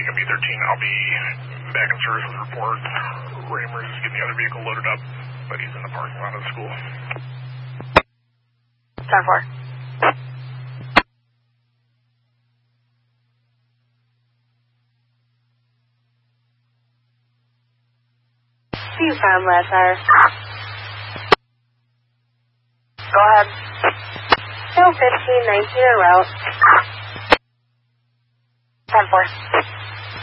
EMB 13, I'll be back in service with a report. Ramers is getting the other vehicle loaded up, but he's in the parking lot of the school. 10-4. See you found last hour. Go ahead. Still 1519 en route. 10-4.